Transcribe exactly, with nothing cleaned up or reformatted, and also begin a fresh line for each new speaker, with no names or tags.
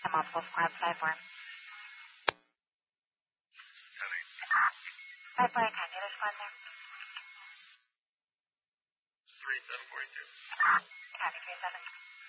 I'm multiple squad, five four. Five four, copy. Other squad there?
Three seven forty two.
Copy, three seven.